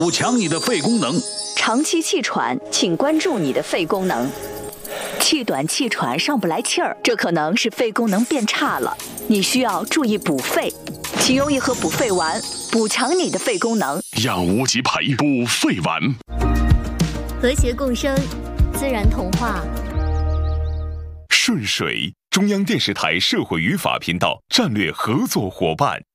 补强你的肺功能。 长期气喘，请关注你的肺功能。气短气喘上不来气儿，这可能是肺功能变差了，你需要注意补肺。请用一盒补肺丸，补强你的肺功能。 养无极培补肺丸， 和谐共生，自然童话。 顺水，中央电视台社会与法频道战略合作伙伴。